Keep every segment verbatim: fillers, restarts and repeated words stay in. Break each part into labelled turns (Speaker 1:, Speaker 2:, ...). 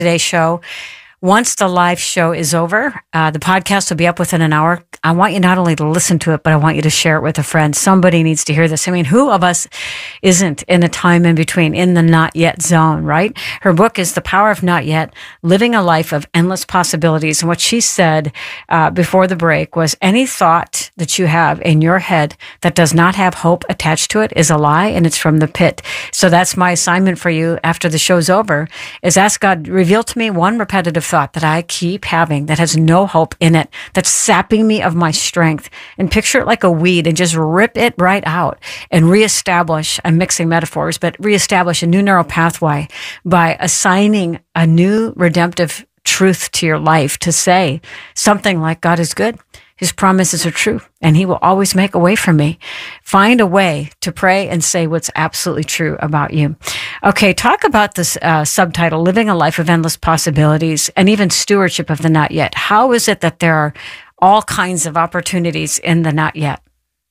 Speaker 1: today's show. Once the live show is over, uh, the podcast will be up within an hour. I want you not only to listen to it, but I want you to share it with a friend. Somebody needs to hear this. I mean, who of us isn't in a time in between, in the not yet zone, right? Her book is The Power of Not Yet, Living a Life of Endless Possibilities. And what she said uh, before the break was, any thought that you have in your head that does not have hope attached to it is a lie, and it's from the pit. So that's my assignment for you after the show's over, is ask God, reveal to me one repetitive thought that I keep having that has no hope in it, that's sapping me of my strength, and picture it like a weed and just rip it right out and reestablish, I'm mixing metaphors, but reestablish a new neural pathway by assigning a new redemptive truth to your life to say something like, God is good. His promises are true, and he will always make a way for me. Find a way to pray and say what's absolutely true about you. Okay, talk about this uh, subtitle, Living a Life of Endless Possibilities, and even Stewardship of the Not Yet. How is it that there are all kinds of opportunities in the not yet?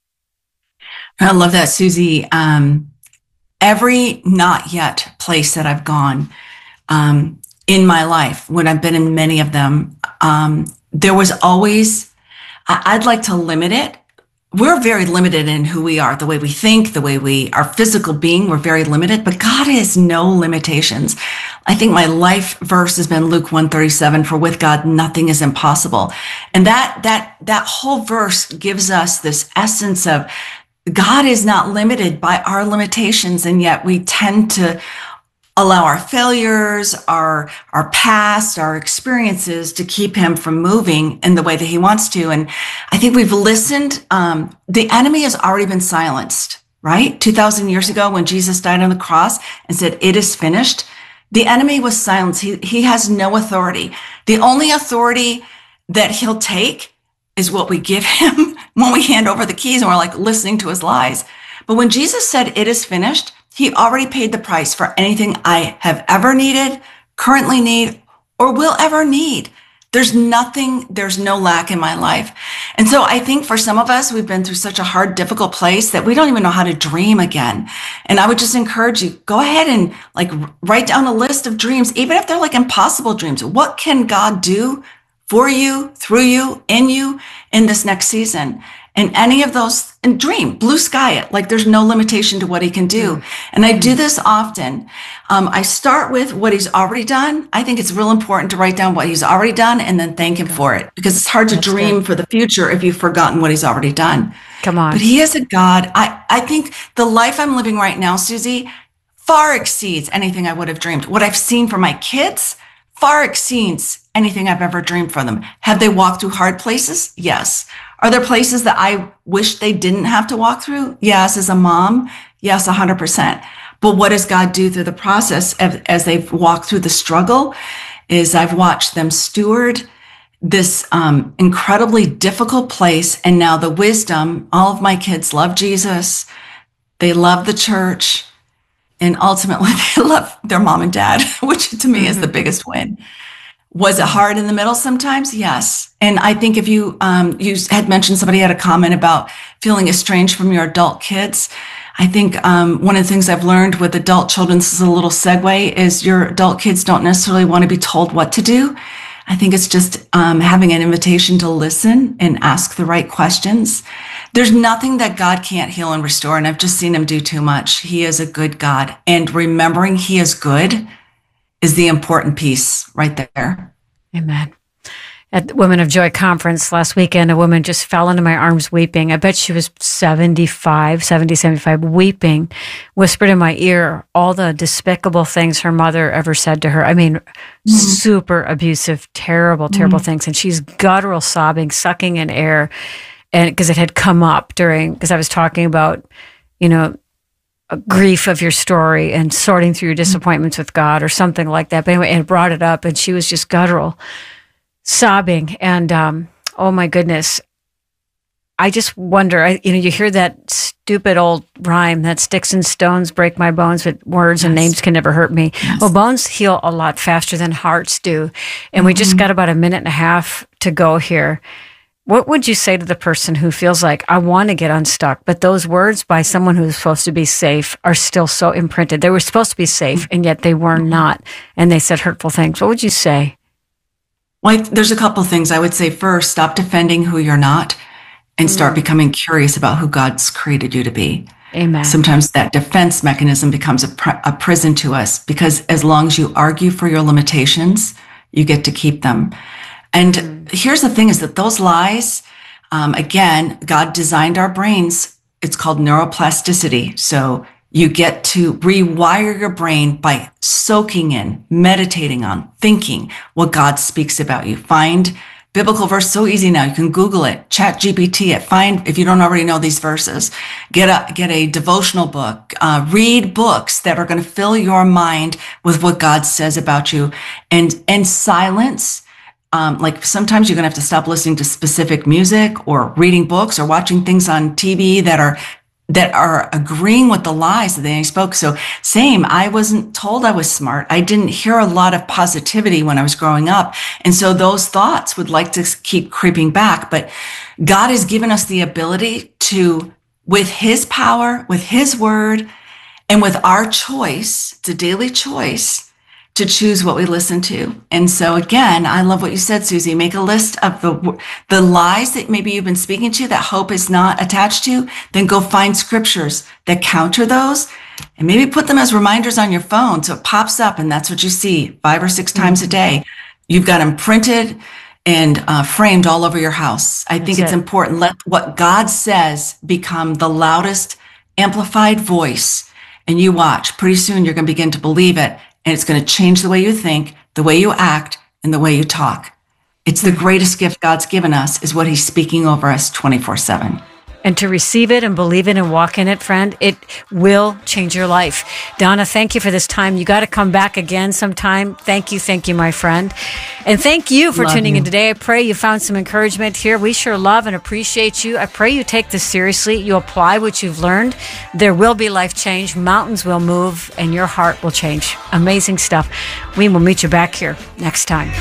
Speaker 2: I love that, Susie. Um, every not yet place that I've gone um, in my life, when I've been in many of them, um, there was always, I'd like to limit it. We're very limited in who we are, the way we think, the way we, our physical being, we're very limited, but God has no limitations. I think my life verse has been Luke one thirty-seven, for with God, nothing is impossible. And that, that, that whole verse gives us this essence of God is not limited by our limitations. And yet we tend to allow our failures, our, our past, our experiences to keep him from moving in the way that he wants to. And I think we've listened. Um, the enemy has already been silenced, right? two thousand years ago when Jesus died on the cross and said, it is finished. The enemy was silenced. He, he has no authority. The only authority that he'll take is what we give him when we hand over the keys and we're like listening to his lies. But when Jesus said, it is finished, he already paid the price for anything I have ever needed, currently need, or will ever need. There's nothing, there's no lack in my life. And so I think for some of us, we've been through such a hard, difficult place that we don't even know how to dream again. And I would just encourage you, go ahead and like write down a list of dreams, even if they're like impossible dreams. What can God do for you, through you, in you, in this next season? And any of those, and dream, blue sky it, like there's no limitation to what he can do. Mm-hmm. And I do this often. Um, I start with what he's already done. I think it's real important to write down what he's already done and then thank him for it, because it's hard to That's dream good. For the future if you've forgotten what he's already done.
Speaker 1: Come on.
Speaker 2: But he is a God. I, I think the life I'm living right now, Susie, far exceeds anything I would have dreamed. What I've seen for my kids far exceeds anything I've ever dreamed for them. Have they walked through hard places? Yes. Are there places that I wish they didn't have to walk through? Yes. As a mom, yes, one hundred percent. But what does God do through the process as, as they've walked through the struggle is I've watched them steward this um, incredibly difficult place. And now the wisdom, all of my kids love Jesus. They love the church. And ultimately they love their mom and dad, which to me mm-hmm. is the biggest win. Was it hard in the middle sometimes? Yes. And I think if you, um, you had mentioned somebody had a comment about feeling estranged from your adult kids. I think um, one of the things I've learned with adult children, this is a little segue, is your adult kids don't necessarily want to be told what to do. I think it's just um, having an invitation to listen and ask the right questions. There's nothing that God can't heal and restore, and I've just seen him do too much. He is a good God, and remembering he is good is the important piece right there.
Speaker 1: Amen. At the Women of Joy conference last weekend, a woman just fell into my arms weeping. I bet she was seventy-five, seventy, seventy-five, weeping, whispered in my ear all the despicable things her mother ever said to her. I mean, mm-hmm. super abusive, terrible, terrible mm-hmm. things. And she's guttural sobbing, sucking in air. And because it had come up during, because I was talking about, you know, grief of your story and sorting through your disappointments with God or something like that. But anyway, and brought it up, and she was just guttural, sobbing. And um, oh my goodness, I just wonder, I, you know, you hear that stupid old rhyme that sticks and stones break my bones, but words yes. and names can never hurt me. Yes. Well, bones heal a lot faster than hearts do. And mm-hmm. we just got about a minute and a half to go here. What would you say to the person who feels like, I want to get unstuck, but those words by someone who's supposed to be safe are still so imprinted? They were supposed to be safe, and yet they were not, and they said hurtful things. What would you say?
Speaker 2: Well, there's a couple things. I would say first, stop defending who you're not and start mm. becoming curious about who God's created you to be.
Speaker 1: Amen.
Speaker 2: Sometimes that defense mechanism becomes a, pr- a prison to us, because as long as you argue for your limitations, you get to keep them. And mm. here's the thing is that those lies, um, again, God designed our brains. It's called neuroplasticity. So you get to rewire your brain by soaking in, meditating on, thinking what God speaks about you. Find biblical verse, so easy now. You can Google it, Chat G P T it, find, if you don't already know these verses, get a, get a devotional book, uh, read books that are going to fill your mind with what God says about you, and, and silence. Um, like sometimes you're going to have to stop listening to specific music or reading books or watching things on T V that are that are agreeing with the lies that they spoke. So same, I wasn't told I was smart. I didn't hear a lot of positivity when I was growing up. And so those thoughts would like to keep creeping back. But God has given us the ability to, with his power, with his word, and with our choice, it's a daily choice, to choose what we listen to. And so again, I love what you said, Susie. Make a list of the the lies that maybe you've been speaking to that hope is not attached to. Then go find scriptures that counter those, and maybe put them as reminders on your phone so it pops up, and that's what you see five or six times a day. You've got them printed and uh, framed all over your house. I think it's important. Let what God says become the loudest amplified voice, and you watch. Pretty soon you're going to begin to believe it. And it's going to change the way you think, the way you act, and the way you talk. It's the greatest gift God's given us, is what he's speaking over us twenty-four seven.
Speaker 1: And to receive it and believe it and walk in it, friend, it will change your life. Donna, thank you for this time. You got to come back again sometime. Thank you. Thank you, my friend. And thank you for love tuning you. in today. I pray you found some encouragement here. We sure love and appreciate you. I pray you take this seriously. You apply what you've learned. There will be life change. Mountains will move and your heart will change. Amazing stuff. We will meet you back here next time.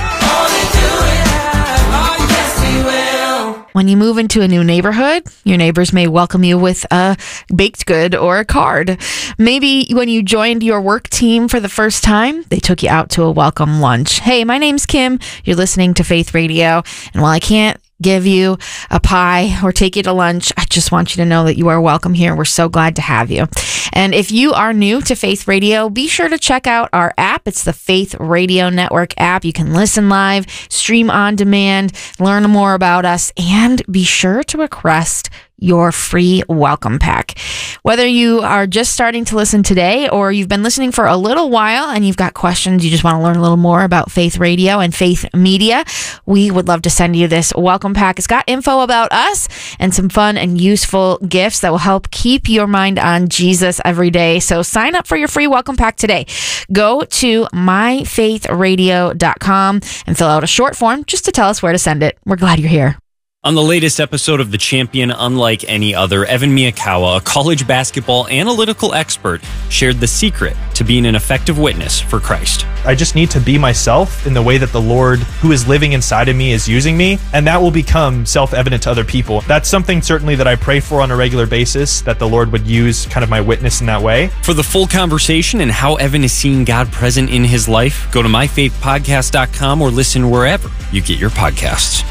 Speaker 3: When you move into a new neighborhood, your neighbors may welcome you with a baked good or a card. Maybe when you joined your work team for the first time, they took you out to a welcome lunch. Hey, my name's Kim. You're listening to Faith Radio. And while I can't give you a pie or take you to lunch, I just want you to know that you are welcome here. We're so glad to have you. And if you are new to Faith Radio, be sure to check out our app. It's the Faith Radio Network app. You can listen live, stream on demand, learn more about us, and be sure to request your free welcome pack. Whether you are just starting to listen today or you've been listening for a little while and you've got questions, you just want to learn a little more about Faith Radio and Faith Media, we would love to send you this welcome pack. It's got info about us and some fun and useful gifts that will help keep your mind on Jesus every day. So sign up for your free welcome pack today. Go to my faith radio dot com and fill out a short form just to tell us where to send it. We're glad you're here.
Speaker 4: On the latest episode of The Champion, unlike any other, Evan Miyakawa, a college basketball analytical expert, shared the secret to being an effective witness for Christ.
Speaker 5: I just need to be myself in the way that the Lord, who is living inside of me, is using me, and that will become self-evident to other people. That's something certainly that I pray for on a regular basis, that the Lord would use kind of my witness in that way.
Speaker 4: For the full conversation and how Evan is seeing God present in his life, go to my faith podcast dot com or listen wherever you get your podcasts.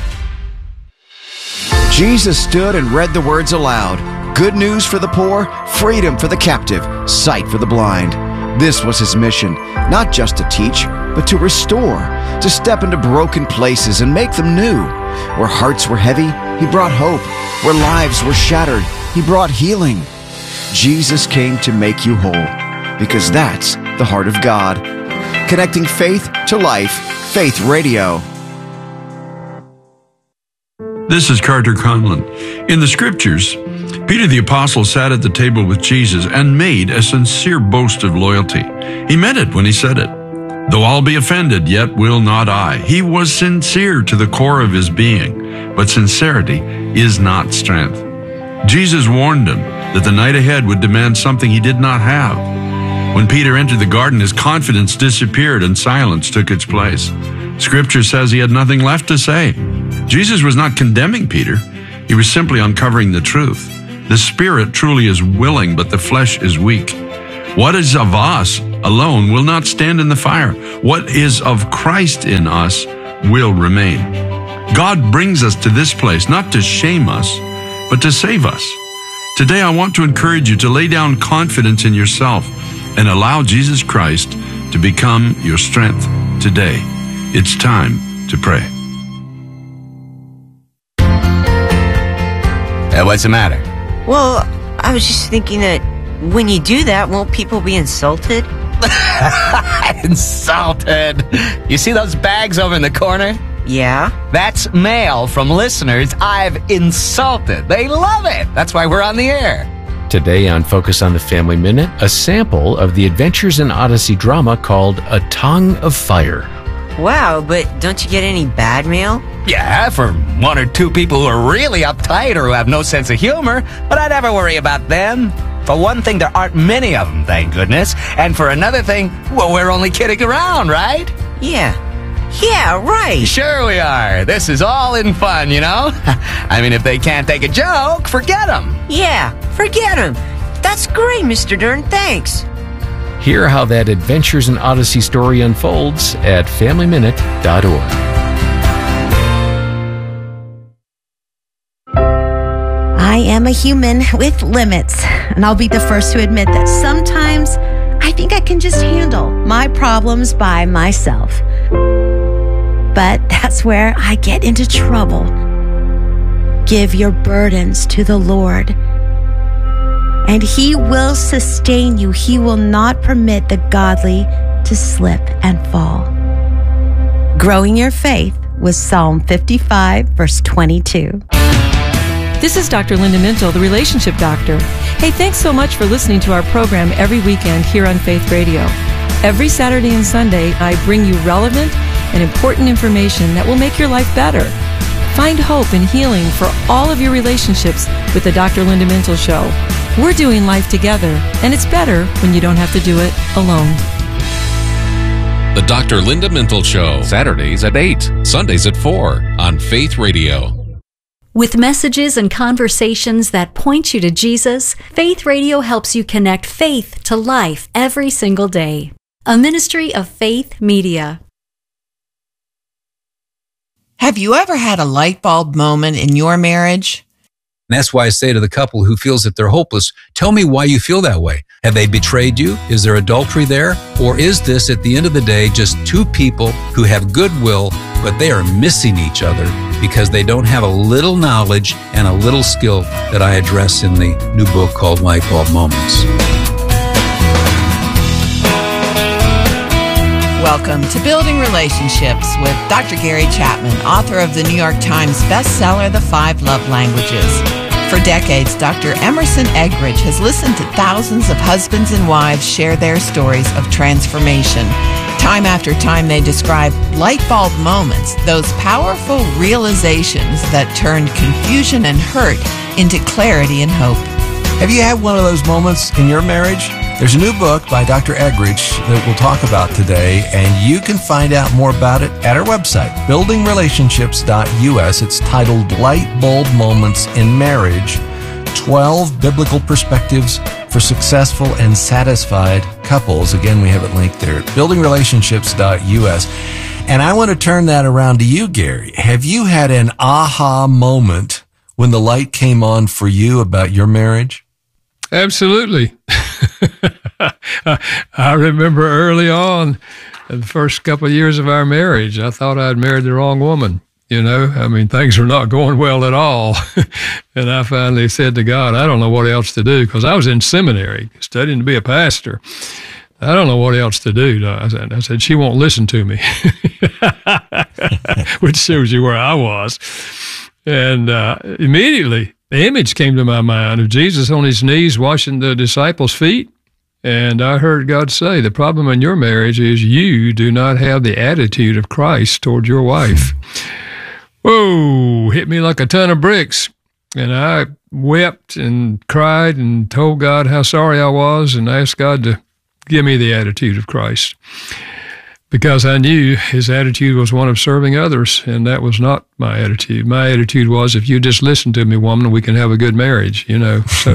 Speaker 6: Jesus stood and read the words aloud. Good news for the poor, freedom for the captive, sight for the blind. This was his mission, not just to teach, but to restore, to step into broken places and make them new. Where hearts were heavy, he brought hope. Where lives were shattered, he brought healing. Jesus came to make you whole, because that's the heart of God. Connecting faith to life, Faith Radio.
Speaker 7: This is Carter Conlon. In the scriptures, Peter the Apostle sat at the table with Jesus and made a sincere boast of loyalty. He meant it when he said it. Though I'll be offended, yet will not I. He was sincere to the core of his being, but sincerity is not strength. Jesus warned him that the night ahead would demand something he did not have. When Peter entered the garden, his confidence disappeared and silence took its place. Scripture says he had nothing left to say. Jesus was not condemning Peter. He was simply uncovering the truth. The spirit truly is willing, but the flesh is weak. What is of us alone will not stand in the fire. What is of Christ in us will remain. God brings us to this place not to shame us, but to save us. Today, I want to encourage you to lay down confidence in yourself and allow Jesus Christ to become your strength today. It's time to pray.
Speaker 8: Uh, what's the matter?
Speaker 9: Well, I was just thinking that when you do that, won't people be insulted?
Speaker 8: Insulted? You see those bags over in the corner?
Speaker 9: Yeah.
Speaker 8: That's mail from listeners I've insulted. They love it. That's why we're on the air.
Speaker 10: Today on Focus on the Family Minute, a sample of the Adventures in Odyssey drama called A Tongue of Fire.
Speaker 9: Wow, but don't you get any bad mail?
Speaker 8: Yeah, for one or two people who are really uptight or who have no sense of humor, but I never worry about them. For one thing, there aren't many of them, thank goodness. And for another thing, well, we're only kidding around, right?
Speaker 9: Yeah. Yeah, right.
Speaker 8: Sure we are. This is all in fun, you know? I mean, if they can't take a joke, forget them.
Speaker 9: Yeah, forget them. That's great, Mister Dern. Thanks.
Speaker 10: Hear how that Adventures in Odyssey story unfolds at family minute dot org.
Speaker 11: I am a human with limits, and I'll be the first to admit that sometimes I think I can just handle my problems by myself. But that's where I get into trouble. Give your burdens to the Lord, and He will sustain you. He will not permit the godly to slip and fall. Growing your faith with Psalm fifty-five, verse twenty-two.
Speaker 12: This is Doctor Linda Mintle, the Relationship Doctor. Hey, thanks so much for listening to our program every weekend here on Faith Radio. Every Saturday and Sunday, I bring you relevant and important information that will make your life better. Find hope and healing for all of your relationships with the Doctor Linda Mintle Show. We're doing life together, and it's better when you don't have to do it alone.
Speaker 13: The Doctor Linda Mintle Show, Saturdays at eight, Sundays at four on Faith Radio.
Speaker 14: With messages and conversations that point you to Jesus, Faith Radio helps you connect faith to life every single day. A ministry of Faith Media.
Speaker 15: Have you ever had a light bulb moment in your marriage?
Speaker 16: And that's why I say to the couple who feels that they're hopeless, tell me why you feel that way. Have they betrayed you? Is there adultery there? Or is this, at the end of the day, just two people who have goodwill, but they are missing each other because they don't have a little knowledge and a little skill that I address in the new book called Light Bulb Moments.
Speaker 15: Welcome to Building Relationships with Doctor Gary Chapman, author of the New York Times bestseller, The Five Love Languages. For decades, Doctor Emerson Eggridge has listened to thousands of husbands and wives share their stories of transformation. Time after time, they describe light bulb moments, those powerful realizations that turned confusion and hurt into clarity and hope.
Speaker 17: Have you had one of those moments in your marriage? There's a new book by Doctor Eggridge that we'll talk about today, and you can find out more about it at our website, building relationships dot U S. It's titled Light Bulb Moments in Marriage, twelve Biblical Perspectives for Successful and Satisfied Couples. Again, we have it linked there at building relationships dot U S. And I want to turn that around to you, Gary. Have you had an aha moment when the light came on for you about your marriage?
Speaker 18: Absolutely. I remember early on, in the first couple of years of our marriage, I thought I'd married the wrong woman. You know, I mean, things were not going well at all. And I finally said to God, I don't know what else to do, because I was in seminary studying to be a pastor. I don't know what else to do. I said, I said she won't listen to me, which shows you where I was. And uh, immediately, the image came to my mind of Jesus on his knees washing the disciples' feet. And I heard God say, the problem in your marriage is you do not have the attitude of Christ toward your wife. Whoa, hit me like a ton of bricks. And I wept and cried and told God how sorry I was and asked God to give me the attitude of Christ. because I knew his attitude was one of serving others, and that was not my attitude. My attitude was, if you just listen to me, woman, we can have a good marriage, you know. So,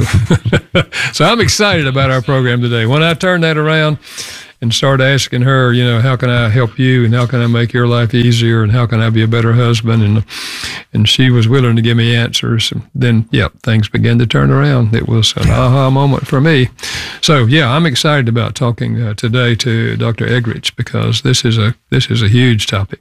Speaker 18: so I'm excited about our program today. When I turned that around and started asking her, you know, how can I help you, and how can I make your life easier, and how can I be a better husband, and and she was willing to give me answers. And then, yeah, things began to turn around. It was an aha moment for me. So, yeah, I'm excited about talking uh, today to Doctor Eggerichs, because this is a this is a huge topic.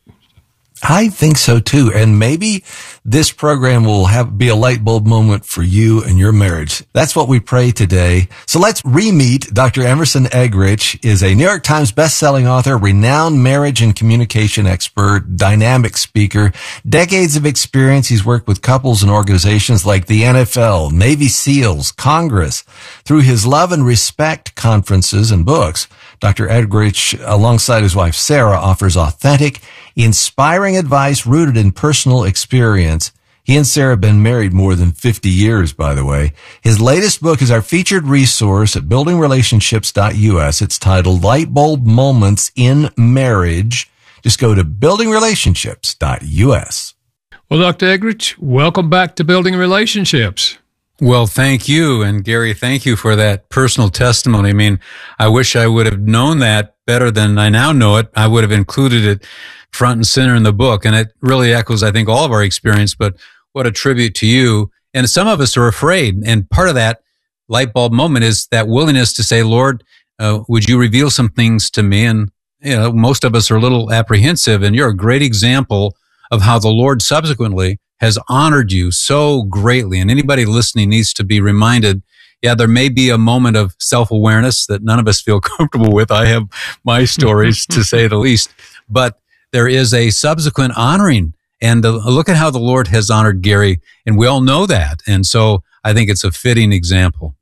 Speaker 17: I think so too. And maybe this program will have be a light bulb moment for you and your marriage. That's what we pray today. So let's re-meet Doctor Emerson Eggerichs is a New York Times best-selling author, renowned marriage and communication expert, dynamic speaker, decades of experience. He's worked with couples and organizations like the N F L, Navy SEALs, Congress. Through his Love and Respect conferences and books, Doctor Eggerichs, alongside his wife Sarah, offers authentic, inspiring advice rooted in personal experience. He and Sarah have been married more than fifty years, by the way. His latest book is our featured resource at building relationships dot U S. It's titled Light Bulb Moments in Marriage. Just go to building relationships dot U S.
Speaker 18: Well, Doctor Eggerichs, welcome back to Building Relationships.
Speaker 16: Well, thank you. And Gary, thank you for that personal testimony. I mean, I wish I would have known that better than I now know it. I would have included it front and center in the book. And it really echoes, I think, all of our experience, but what a tribute to you. And some of us are afraid. And part of that light bulb moment is that willingness to say, Lord, uh, would you reveal some things to me? And, you know, most of us are a little apprehensive, and you're a great example of how the Lord subsequently has honored you so greatly. And anybody listening needs to be reminded, yeah, there may be a moment of self-awareness that none of us feel comfortable with. I have my stories, to say the least. But there is a subsequent honoring. And the, look at how the Lord has honored Gary. And we all know that. And so I think it's a fitting example.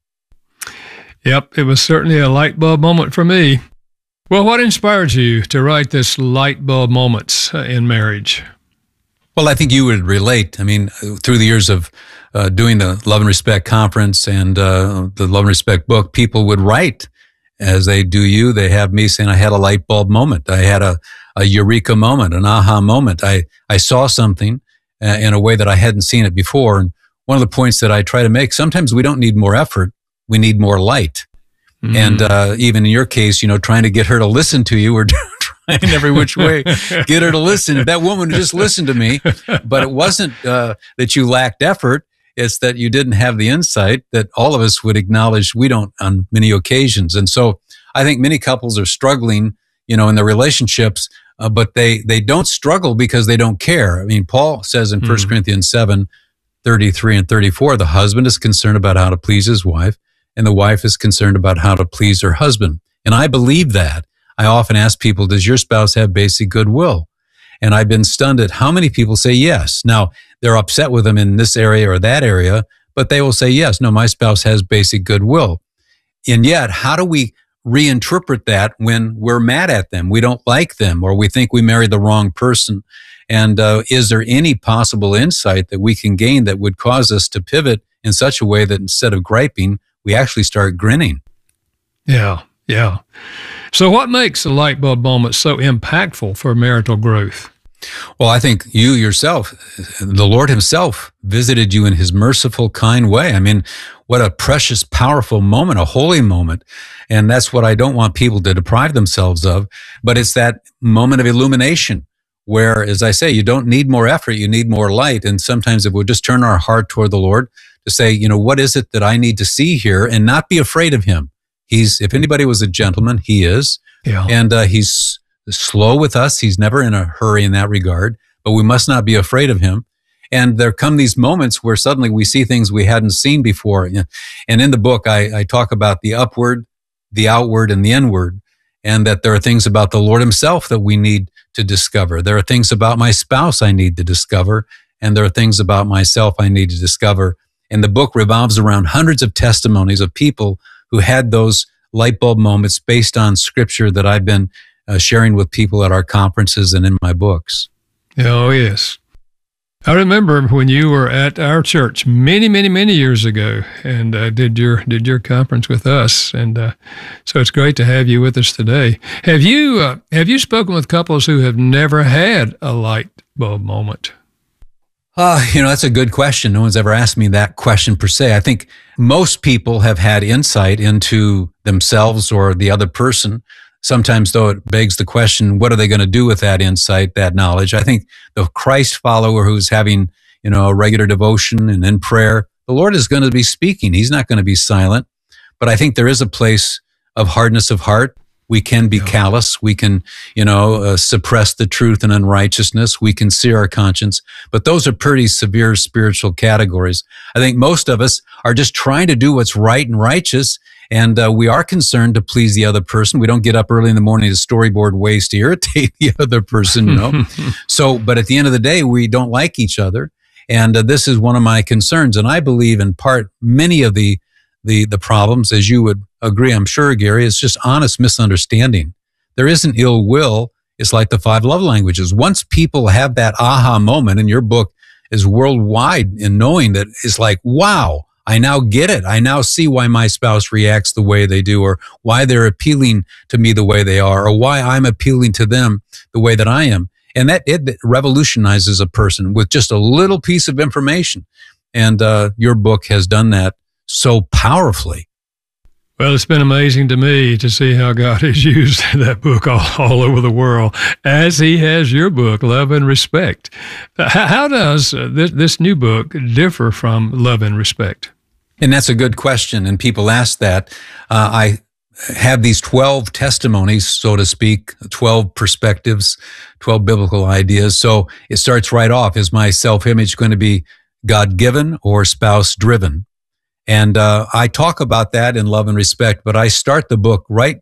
Speaker 18: Yep, it was certainly a light bulb moment for me. Well, what inspired you to write this light bulb moments in marriage?
Speaker 16: Well, I think you would relate. I mean, through the years of uh, doing the Love and Respect conference and uh, the Love and Respect book, people would write as they do you. They have me saying, I had a light bulb moment. I had a, a eureka moment, an aha moment. I, I saw something uh, in a way that I hadn't seen it before. And one of the points that I try to make, sometimes we don't need more effort. We need more light. Mm-hmm. And uh, even in your case, you know, trying to get her to listen to you or in every which way, get her to listen. If that woman just listened to me, but it wasn't uh, that you lacked effort. It's that you didn't have the insight that all of us would acknowledge we don't on many occasions. And so I think many couples are struggling, you know, in their relationships, uh, but they, they don't struggle because they don't care. I mean, Paul says in First mm-hmm. Corinthians seven, thirty-three and thirty-four, the husband is concerned about how to please his wife, and the wife is concerned about how to please her husband. And I believe that. I often ask people, does your spouse have basic goodwill? And I've been stunned at how many people say yes. Now, they're upset with them in this area or that area, but they will say, yes, no, my spouse has basic goodwill. And yet, how do we reinterpret that when we're mad at them? We don't like them, or we think we married the wrong person. And uh, is there any possible insight that we can gain that would cause us to pivot in such a way that instead of griping, we actually start grinning?
Speaker 18: Yeah, yeah. So what makes a light bulb moment so impactful for marital growth?
Speaker 16: Well, I think you yourself, the Lord himself visited you in his merciful, kind way. I mean, what a precious, powerful moment, a holy moment. And that's what I don't want people to deprive themselves of. But it's that moment of illumination where, as I say, you don't need more effort, you need more light. And sometimes if we just turn our heart toward the Lord to say, you know, what is it that I need to see here, and not be afraid of him. He's, if anybody was a gentleman, he is.
Speaker 18: Yeah.
Speaker 16: And uh, he's slow with us. He's never in a hurry in that regard, but we must not be afraid of him. And there come these moments where suddenly we see things we hadn't seen before. And in the book, I, I talk about the upward, the outward, and the inward, and that there are things about the Lord himself that we need to discover. There are things about my spouse I need to discover, and there are things about myself I need to discover. And the book revolves around hundreds of testimonies of people who had those light bulb moments based on scripture that I've been uh, sharing with people at our conferences and in my books.
Speaker 18: Oh, yes. I remember when you were at our church many, many, many years ago, and uh, did your did your conference with us, and uh, so it's great to have you with us today. Have you uh, have you spoken with couples who have never had a light bulb moment?
Speaker 16: Uh, you know, that's a good question. No one's ever asked me that question per se. I think most people have had insight into themselves or the other person. Sometimes, though, it begs the question, what are they going to do with that insight, that knowledge? I think the Christ follower who's having, you know, a regular devotion and in prayer, the Lord is going to be speaking. He's not going to be silent. But I think there is a place of hardness of heart. We can be callous. We can, you know, uh, suppress the truth and unrighteousness. We can sear our conscience. But those are pretty severe spiritual categories. I think most of us are just trying to do what's right and righteous. And uh, we are concerned to please the other person. We don't get up early in the morning to storyboard ways to irritate the other person, you know. So, but at the end of the day, we don't like each other. And uh, this is one of my concerns. And I believe in part many of the the the problems, as you would agree, I'm sure, Gary, is just honest misunderstanding. There isn't ill will. It's like the five love languages. Once people have that aha moment, and your book is worldwide in knowing that, it's like, wow, I now get it. I now see why my spouse reacts the way they do, or why they're appealing to me the way they are, or why I'm appealing to them the way that I am. And that it revolutionizes a person with just a little piece of information. And uh, your book has done that so powerfully.
Speaker 18: Well, it's been amazing to me to see how God has used that book all, all over the world, as he has your book, Love and Respect. How, how does uh, this, this new book differ from Love and Respect?
Speaker 16: And that's a good question, and people ask that. Uh, I have these twelve testimonies, so to speak, twelve perspectives, twelve biblical ideas. So it starts right off. Is my self-image going to be God-given or spouse-driven? And uh, I talk about that in Love and Respect, but I start the book right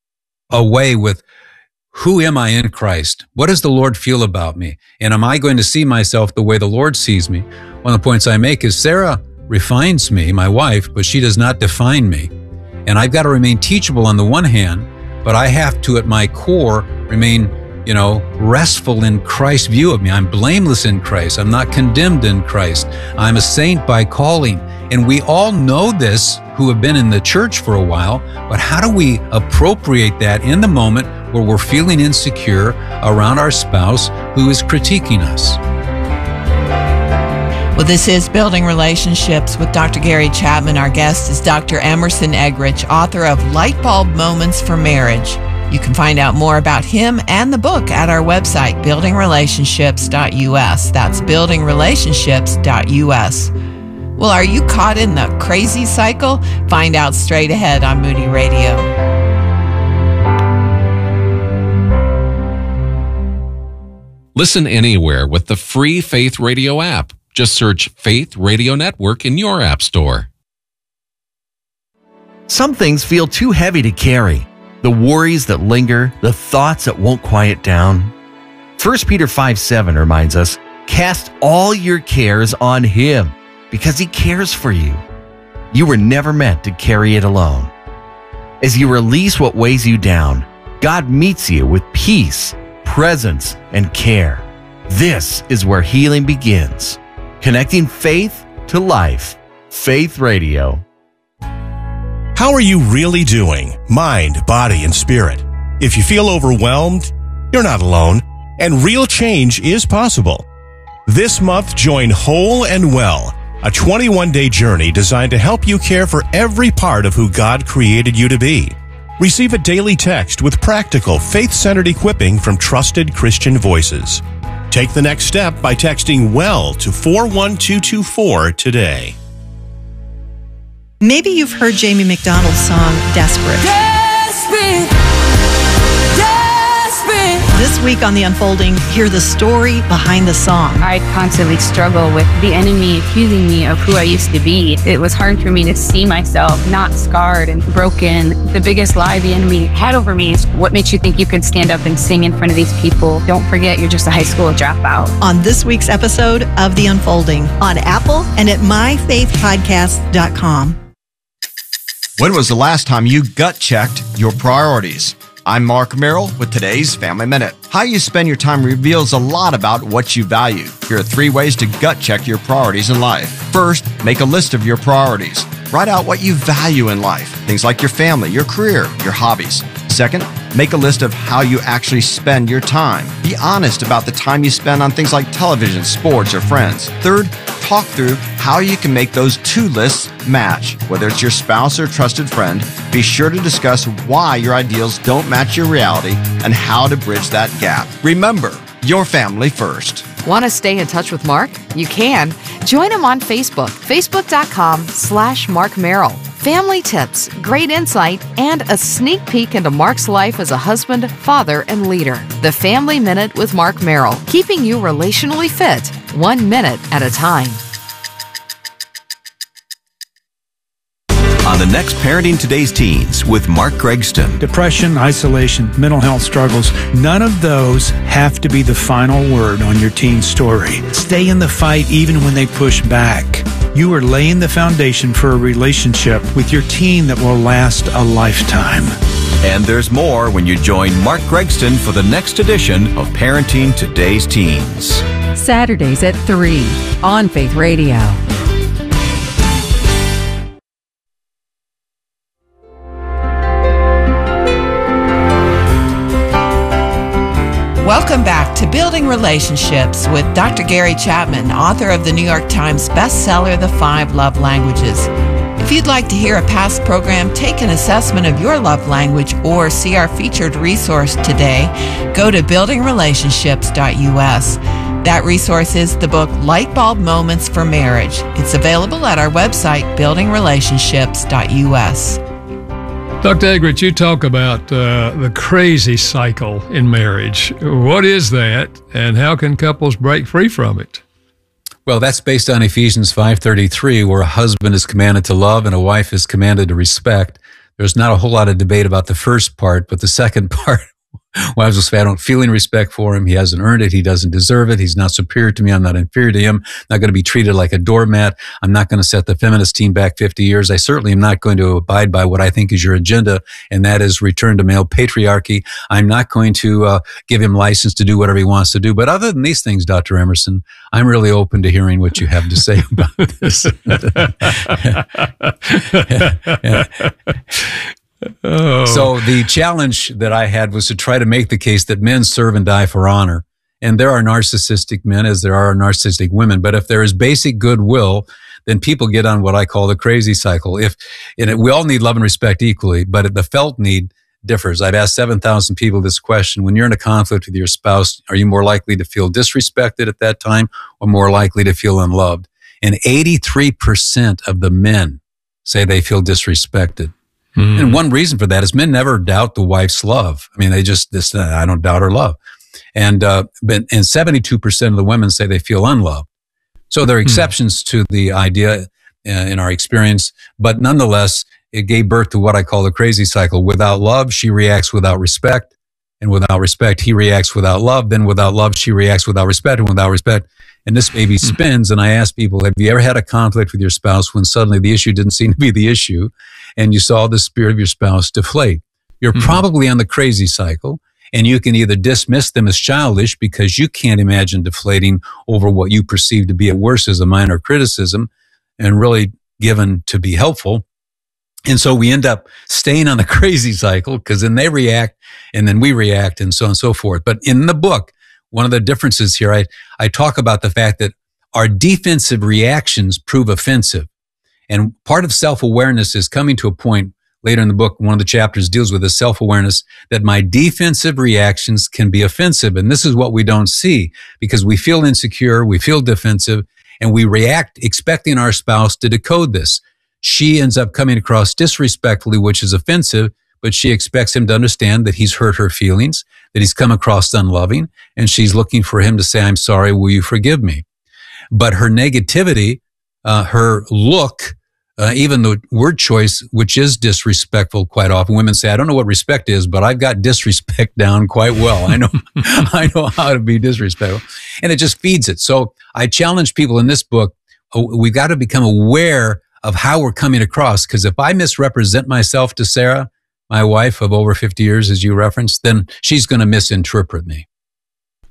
Speaker 16: away with, who am I in Christ? What does the Lord feel about me? And am I going to see myself the way the Lord sees me? One of the points I make is Sarah refines me, my wife, but she does not define me. And I've got to remain teachable on the one hand, but I have to, at my core, remain, you know, restful in Christ's view of me. I'm blameless in Christ. I'm not condemned in Christ. I'm a saint by calling. And we all know this who have been in the church for a while, but how do we appropriate that in the moment where we're feeling insecure around our spouse who is critiquing us?
Speaker 15: Well, this is Building Relationships with Doctor Gary Chapman. Our guest is Doctor Emerson Eggerichs, author of Light Bulb Moments for Marriage. You can find out more about him and the book at our website, building relationships dot U S. That's building relationships dot U S. Well, are you caught in the crazy cycle? Find out straight ahead on Moody Radio.
Speaker 13: Listen anywhere with the free Faith Radio app. Just search Faith Radio Network in your app store.
Speaker 19: Some things feel too heavy to carry. The worries that linger, the thoughts that won't quiet down. First Peter five seven reminds us, cast all your cares on Him, because He cares for you. You were never meant to carry it alone. As you release what weighs you down, God meets you with peace, presence, and care. This is where healing begins. Connecting faith to life. Faith Radio.
Speaker 20: How are you really doing? Mind, body, and spirit. If you feel overwhelmed, you're not alone, and real change is possible. This month, join Whole and Well, a twenty-one day journey designed to help you care for every part of who God created you to be. Receive a daily text with practical, faith-centered equipping from trusted Christian voices. Take the next step by texting WELL to four one two two four today.
Speaker 21: Maybe you've heard Jamie McDonald's song, Desperate. Desperate. Desperate. This week on The Unfolding, hear the story behind the song.
Speaker 22: I constantly struggle with the enemy accusing me of who I used to be. It was hard for me to see myself not scarred and broken. The biggest lie the enemy had over me is, what makes you think you can stand up and sing in front of these people? Don't forget, you're just a high school dropout.
Speaker 21: On this week's episode of The Unfolding, on Apple and at my faith podcast dot com.
Speaker 23: When was the last time you gut checked your priorities? I'm Mark Merrill with today's Family Minute. How you spend your time reveals a lot about what you value. Here are three ways to gut check your priorities in life. First, make a list of your priorities. Write out what you value in life, things like your family, your career, your hobbies. Second, make a list of how you actually spend your time. Be honest about the time you spend on things like television, sports, or friends. Third, talk through how you can make those two lists match. Whether it's your spouse or trusted friend, be sure to discuss why your ideals don't match your reality and how to bridge that gap. Remember, your family first.
Speaker 1: Want to stay in touch with Mark? You can. Join him on Facebook, facebook.com slash Mark Merrill. Family tips, great insight, and a sneak peek into Mark's life as a husband, father, and leader. The Family Minute with Mark Merrill, keeping you relationally fit, one minute at a time.
Speaker 2: On the next Parenting Today's Teens with Mark Gregston.
Speaker 3: Depression, isolation, mental health struggles, none of those have to be the final word on your teen's story. Stay in the fight even when they push back. You are laying the foundation for a relationship with your teen that will last a lifetime.
Speaker 2: And there's more when you join Mark Gregston for the next edition of Parenting Today's Teens.
Speaker 24: Saturdays at three on Faith Radio.
Speaker 15: Welcome back to Building Relationships with Doctor Gary Chapman, author of the New York Times bestseller, The Five Love Languages. If you'd like to hear a past program, take an assessment of your love language, or see our featured resource today, go to building relationships dot u s. That resource is the book Lightbulb Moments for Marriage. It's available at our website, building relationships dot u s.
Speaker 18: Doctor Eggerichs, you talk about uh, the crazy cycle in marriage. What is that, and how can couples break free from it?
Speaker 16: Well, that's based on Ephesians five thirty-three, where a husband is commanded to love and a wife is commanded to respect. There's not a whole lot of debate about the first part, but the second part, wives will say, I don't feel any respect for him. He hasn't earned it. He doesn't deserve it. He's not superior to me. I'm not inferior to him. I'm not going to be treated like a doormat. I'm not going to set the feminist team back fifty years. I certainly am not going to abide by what I think is your agenda, and that is return to male patriarchy. I'm not going to uh, give him license to do whatever he wants to do. But other than these things, Doctor Emerson, I'm really open to hearing what you have to say about this. Oh. So the challenge that I had was to try to make the case that men serve and die for honor. And there are narcissistic men as there are narcissistic women. But if there is basic goodwill, then people get on what I call the crazy cycle. If and it, we all need love and respect equally, but the felt need differs. I've asked seven thousand people this question. When you're in a conflict with your spouse, are you more likely to feel disrespected at that time or more likely to feel unloved? And eighty-three percent of the men say they feel disrespected. Mm. And one reason for that is men never doubt the wife's love. I mean, they just, this, uh, I don't doubt her love. And, uh, but, and seventy-two percent of the women say they feel unloved. So there are exceptions mm. to the idea uh, in our experience, but nonetheless, it gave birth to what I call the crazy cycle. Without love, she reacts without respect. And without respect, he reacts without love. Then without love, she reacts without respect. And without respect, and this baby spins. And I ask people, have you ever had a conflict with your spouse when suddenly the issue didn't seem to be the issue and you saw the spirit of your spouse deflate? You're mm-hmm. probably on the crazy cycle, and you can either dismiss them as childish because you can't imagine deflating over what you perceive to be at worst as a minor criticism and really given to be helpful. And so we end up staying on the crazy cycle because then they react and then we react and so on and so forth. But in the book, one of the differences here, I, I talk about the fact that our defensive reactions prove offensive. And part of self-awareness is coming to a point later in the book, one of the chapters deals with this self-awareness that my defensive reactions can be offensive. And this is what we don't see because we feel insecure, we feel defensive, and we react expecting our spouse to decode this. She ends up coming across disrespectfully, which is offensive, but she expects him to understand that he's hurt her feelings, that he's come across unloving, and she's looking for him to say, I'm sorry, will you forgive me? But her negativity, uh, her look, uh, even the word choice, which is disrespectful quite often. Women say, I don't know what respect is, but I've got disrespect down quite well. I know, I know how to be disrespectful. And it just feeds it. So I challenge people in this book, we've got to become aware of how we're coming across. Because if I misrepresent myself to Sarah, my wife of over fifty years, as you referenced, then she's going to misinterpret me.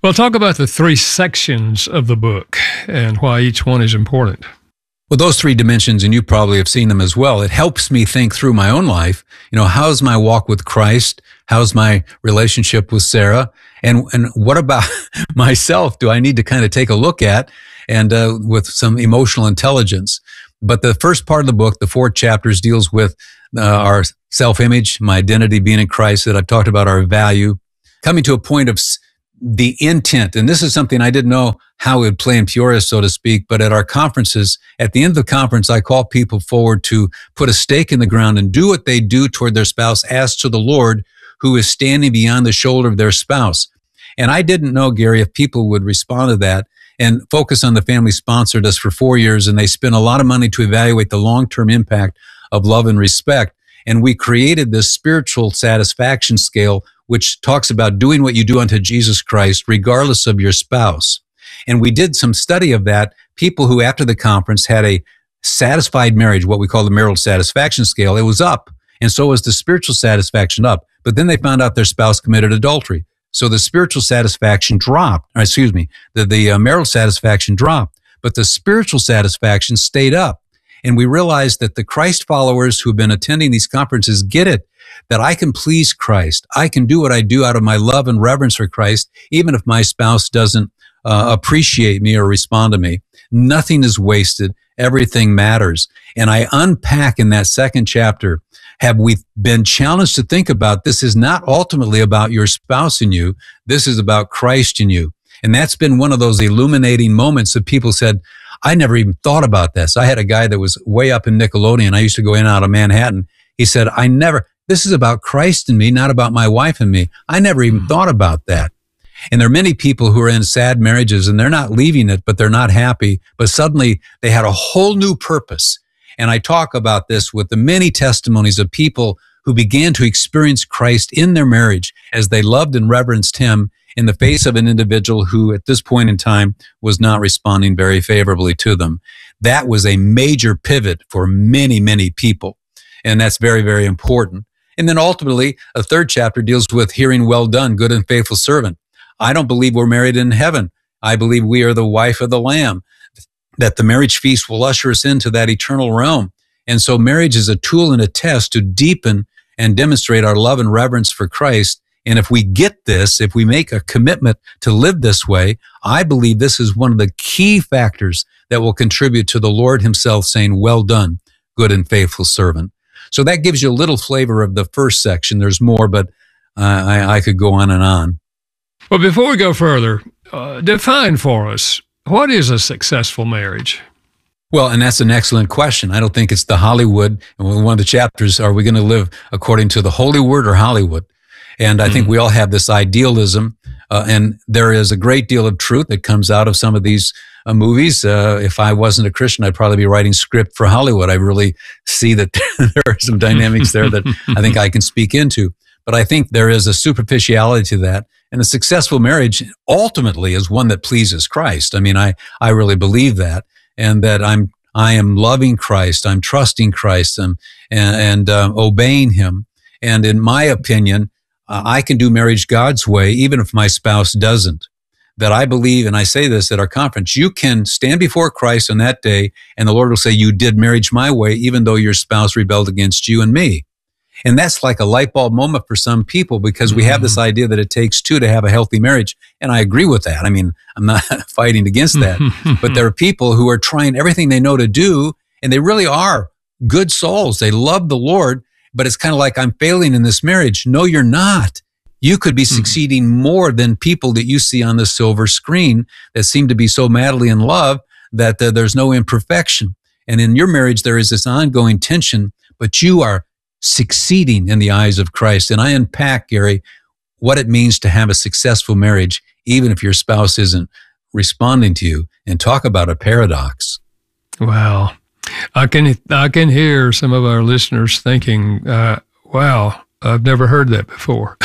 Speaker 18: Well, talk about the three sections of the book and why each one is important.
Speaker 16: Well, those three dimensions, and you probably have seen them as well, it helps me think through my own life. You know, how's my walk with Christ? How's my relationship with Sarah? And and what about myself do I need to kind of take a look at and uh, with some emotional intelligence? But the first part of the book, the four chapters, deals with uh, our self-image, my identity being in Christ, that I've talked about, our value, coming to a point of the intent. And this is something I didn't know how it would play in Peoria, so to speak, but at our conferences, at the end of the conference, I call people forward to put a stake in the ground and do what they do toward their spouse as to the Lord, who is standing beyond the shoulder of their spouse. And I didn't know, Gary, if people would respond to that. And Focus on the Family sponsored us for four years, and they spent a lot of money to evaluate the long-term impact of love and respect. And we created this spiritual satisfaction scale, which talks about doing what you do unto Jesus Christ, regardless of your spouse. And we did some study of that. People who, after the conference, had a satisfied marriage, what we call the marital satisfaction scale, it was up. And so was the spiritual satisfaction up. But then they found out their spouse committed adultery. So the spiritual satisfaction dropped, or excuse me, the, the uh, marital satisfaction dropped, but the spiritual satisfaction stayed up. And we realized that the Christ followers who have been attending these conferences get it, that I can please Christ. I can do what I do out of my love and reverence for Christ, even if my spouse doesn't uh, appreciate me or respond to me. Nothing is wasted. Everything matters. And I unpack in that second chapter, have we been challenged to think about this is not ultimately about your spouse in you. This is about Christ in you. And that's been one of those illuminating moments that people said, I never even thought about this. I had a guy that was way up in Nickelodeon. I used to go in and out of Manhattan. He said, I never, this is about Christ and me, not about my wife and me. I never even thought about that. And there are many people who are in sad marriages and they're not leaving it, but they're not happy. But suddenly they had a whole new purpose. And I talk about this with the many testimonies of people who began to experience Christ in their marriage as they loved and reverenced him in the face of an individual who at this point in time was not responding very favorably to them. That was a major pivot for many, many people. And that's very, very important. And then ultimately, a third chapter deals with hearing, well done, good and faithful servant. I don't believe we're married in heaven. I believe we are the wife of the Lamb, that the marriage feast will usher us into that eternal realm. And so marriage is a tool and a test to deepen and demonstrate our love and reverence for Christ. And if we get this, if we make a commitment to live this way, I believe this is one of the key factors that will contribute to the Lord himself saying, well done, good and faithful servant. So that gives you a little flavor of the first section. There's more, but uh, I, I could go on and on.
Speaker 18: Well, before we go further, uh, define for us, what is a successful marriage?
Speaker 16: Well, and that's an excellent question. I don't think it's the Hollywood. And one of the chapters, are we going to live according to the Holy Word or Hollywood? And I mm. think we all have this idealism, uh, and there is a great deal of truth that comes out of some of these uh, movies. Uh, if I wasn't a Christian, I'd probably be writing script for Hollywood. I really see that there are some dynamics there that I think I can speak into. But I think there is a superficiality to that. And a successful marriage ultimately is one that pleases Christ. I mean, I, I really believe that, and that I'm, I am loving Christ. I'm trusting Christ and, and, and uh, obeying him. And in my opinion, uh, I can do marriage God's way, even if my spouse doesn't. That I believe, and I say this at our conference, you can stand before Christ on that day, and the Lord will say, you did marriage my way, even though your spouse rebelled against you and me. And that's like a light bulb moment for some people, because we have this idea that it takes two to have a healthy marriage. And I agree with that. I mean, I'm not fighting against that. But there are people who are trying everything they know to do, and they really are good souls. They love the Lord, but it's kind of like, I'm failing in this marriage. No, you're not. You could be succeeding more than people that you see on the silver screen that seem to be so madly in love that uh, there's no imperfection. And in your marriage, there is this ongoing tension, but you are succeeding in the eyes of Christ. And I unpack, Gary, what it means to have a successful marriage, even if your spouse isn't responding to you, and talk about a paradox.
Speaker 18: Wow. I can, I can hear some of our listeners thinking, uh, wow, I've never heard that before.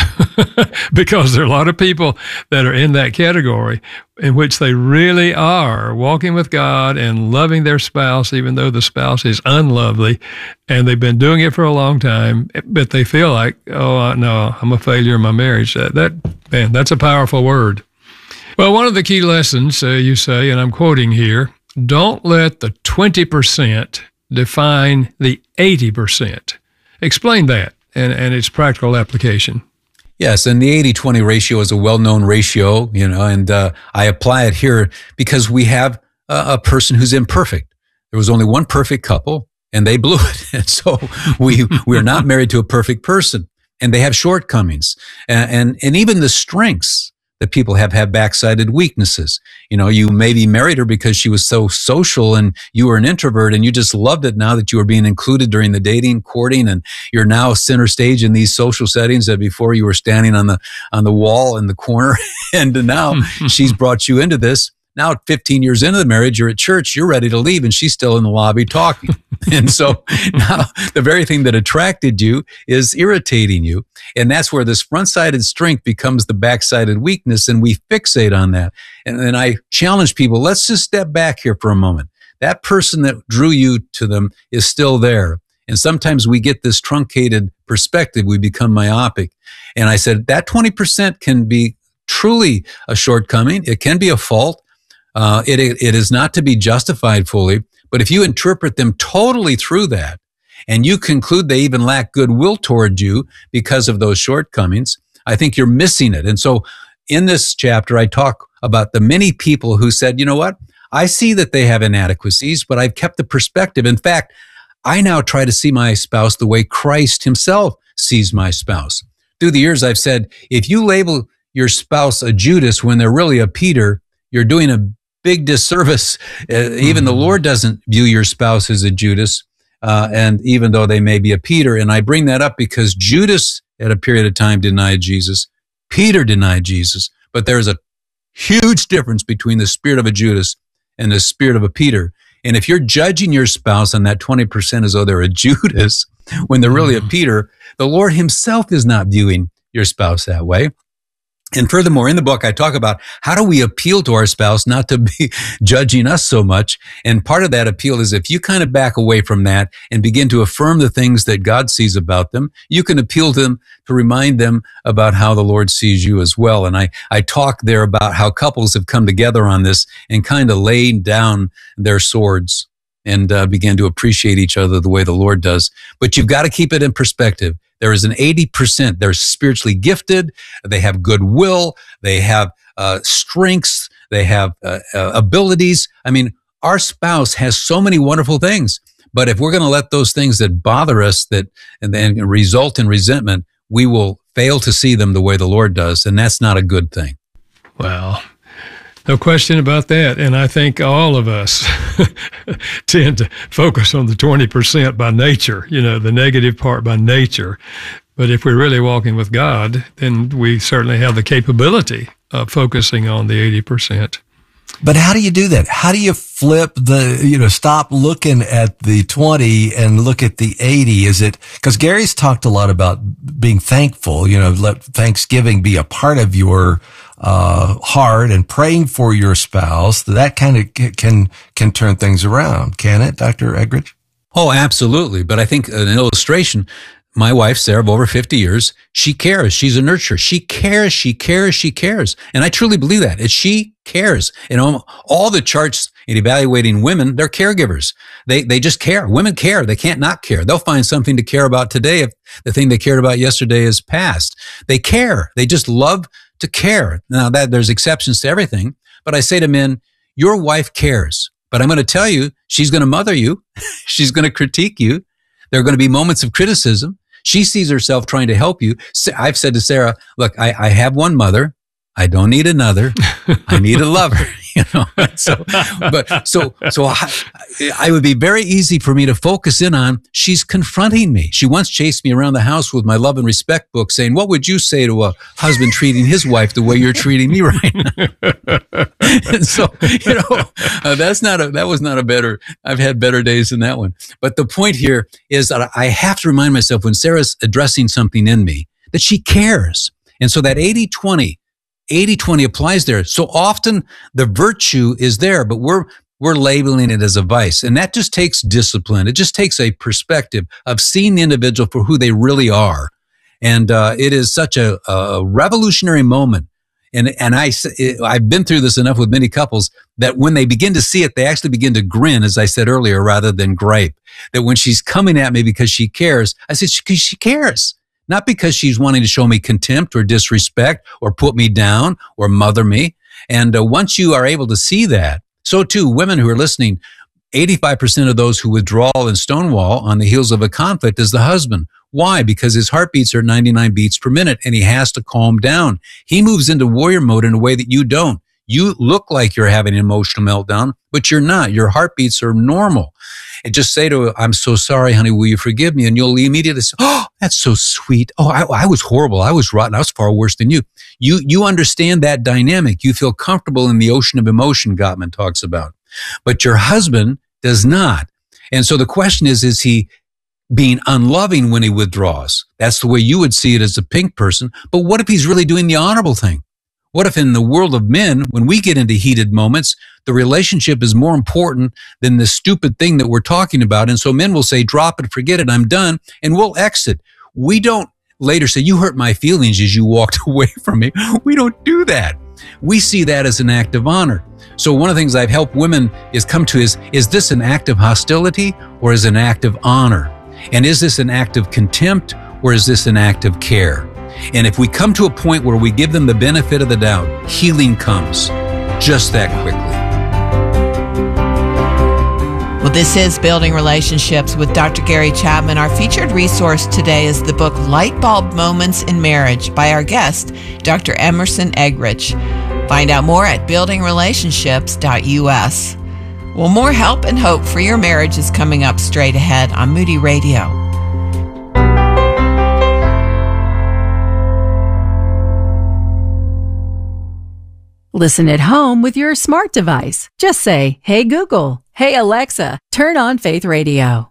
Speaker 18: Because there are a lot of people that are in that category in which they really are walking with God and loving their spouse, even though the spouse is unlovely, and they've been doing it for a long time, but they feel like, oh, no, I'm a failure in my marriage. That, that man, that's a powerful word. Well, one of the key lessons, uh, you say, and I'm quoting here, don't let the twenty percent define the eighty percent. Explain that and, and its practical application.
Speaker 16: Yes, and the eighty twenty ratio is a well-known ratio, you know, and uh, I apply it here because we have a, a person who's imperfect. There was only one perfect couple, and they blew it. And so we we're not married to a perfect person, and they have shortcomings, and and, and even the strengths that people have have backsided weaknesses. You know, you maybe married her because she was so social and you were an introvert and you just loved it now that you were being included during the dating, courting, and you're now center stage in these social settings that before you were standing on the, on the wall in the corner. And now she's brought you into this. Now, fifteen years into the marriage, you're at church, you're ready to leave, and she's still in the lobby talking. And so now the very thing that attracted you is irritating you. And that's where this front-sided strength becomes the back-sided weakness, and we fixate on that. And then I challenge people, let's just step back here for a moment. That person that drew you to them is still there. And sometimes we get this truncated perspective. We become myopic. And I said, that twenty percent can be truly a shortcoming. It can be a fault. Uh, it, it is not to be justified fully, but if you interpret them totally through that, and you conclude they even lack goodwill toward you because of those shortcomings, I think you're missing it. And so in this chapter, I talk about the many people who said, you know what? I see that they have inadequacies, but I've kept the perspective. In fact, I now try to see my spouse the way Christ himself sees my spouse. Through the years, I've said, if you label your spouse a Judas when they're really a Peter, you're doing a big disservice. Uh, even mm-hmm. the Lord doesn't view your spouse as a Judas, uh, and even though they may be a Peter. And I bring that up because Judas at a period of time denied Jesus. Peter denied Jesus. But there's a huge difference between the spirit of a Judas and the spirit of a Peter. And if you're judging your spouse on that twenty percent as though they're a Judas when they're really a Peter, the Lord himself is not viewing your spouse that way. And furthermore, in the book, I talk about how do we appeal to our spouse not to be judging us so much. And part of that appeal is if you kind of back away from that and begin to affirm the things that God sees about them, you can appeal to them to remind them about how the Lord sees you as well. And I, I talk there about how couples have come together on this and kind of laid down their swords and uh, began to appreciate each other the way the Lord does. But you've got to keep it in perspective. There is an eighty percent. They're spiritually gifted. They have goodwill. They have uh, strengths. They have uh, uh, abilities. I mean, our spouse has so many wonderful things. But if we're going to let those things that bother us that and then result in resentment, we will fail to see them the way the Lord does, and that's not a good thing.
Speaker 18: Well, no question about that. And I think all of us tend to focus on the twenty percent by nature, you know, the negative part by nature. But if we're really walking with God, then we certainly have the capability of focusing on the eighty percent.
Speaker 17: But how do you do that? How do you flip the, you know, stop looking at the twenty and look at the eighty? Is it, because Gary's talked a lot about being thankful, you know, let Thanksgiving be a part of your uh heart and praying for your spouse. That kind of can can turn things around, can it, Doctor Eggridge?
Speaker 16: Oh, absolutely. But I think an illustration, my wife, Sarah, of over fifty years, she cares. She's a nurturer. She cares, she cares, she cares. And I truly believe that. It's she cares. You know, all the charts in evaluating women, they're caregivers. They they just care. Women care. They can't not care. They'll find something to care about today if the thing they cared about yesterday is past. They care. They just love to care. Now, that there's exceptions to everything. But I say to men, your wife cares. But I'm going to tell you, she's going to mother you. She's going to critique you. There are going to be moments of criticism. She sees herself trying to help you. I've said to Sarah, look, I, I have one mother. I don't need another. I need a lover, you know. So, but so, so I, I would be very easy for me to focus in on. She's confronting me. She once chased me around the house with my love and respect book, saying, "What would you say to a husband treating his wife the way you're treating me right now?" And so, you know, uh, that's not a. That was not a better. I've had better days than that one. But the point here is that I have to remind myself when Sarah's addressing something in me that she cares, and so that eighty twenty. eighty twenty applies there. So often the virtue is there, but we're, we're labeling it as a vice. And that just takes discipline. It just takes a perspective of seeing the individual for who they really are. And, uh, it is such a, a revolutionary moment And, and I, I've been through this enough with many couples that when they begin to see it, they actually begin to grin, as I said earlier, rather than gripe. That when she's coming at me because she cares, I said, because she cares. Not because she's wanting to show me contempt or disrespect or put me down or mother me. And uh, once you are able to see that, so too, women who are listening, eighty-five percent of those who withdraw and stonewall on the heels of a conflict is the husband. Why? Because his heartbeats are ninety-nine beats per minute and he has to calm down. He moves into warrior mode in a way that you don't. You look like you're having an emotional meltdown, but you're not. Your heartbeats are normal. And just say to her, I'm so sorry, honey, will you forgive me? And you'll immediately say, oh, that's so sweet. Oh, I, I was horrible. I was rotten. I was far worse than you. You, you understand that dynamic. You feel comfortable in the ocean of emotion Gottman talks about. But your husband does not. And so the question is, is he being unloving when he withdraws? That's the way you would see it as a pink person. But what if he's really doing the honorable thing? What if in the world of men, when we get into heated moments, the relationship is more important than the stupid thing that we're talking about? And so men will say, drop it, forget it, I'm done, and we'll exit. We don't later say, you hurt my feelings as you walked away from me. We don't do that. We see that as an act of honor. So one of the things I've helped women is come to is, is this an act of hostility or is it an act of honor? And is this an act of contempt or is this an act of care? And if we come to a point where we give them the benefit of the doubt, healing comes just that quickly.
Speaker 15: Well, this is Building Relationships with Doctor Gary Chapman. Our featured resource today is the book Light Bulb Moments in Marriage by our guest, Doctor Emerson Eggerichs. Find out more at building relationships dot U S. Well, more help and hope for your marriage is coming up straight ahead on Moody Radio.
Speaker 24: Listen at home with your smart device. Just say, hey Google, hey Alexa, turn on Faith Radio.